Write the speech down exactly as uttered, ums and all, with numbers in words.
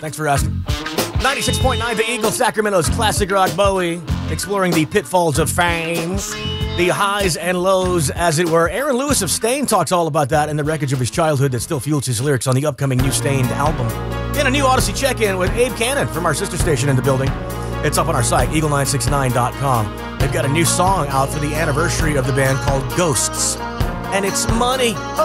Thanks for asking. ninety-six point nine The Eagle, Sacramento's classic rock Bowie, exploring the pitfalls of fame, the highs and lows, as it were. Aaron Lewis of Staind talks all about that and the wreckage of his childhood that still fuels his lyrics on the upcoming new Staind album. And a new Odyssey check-in with Abe Cannon from our sister station in the building. It's up on our site, eagle nine six nine dot com. They've got a new song out for the anniversary of the band called Ghosts. And it's money.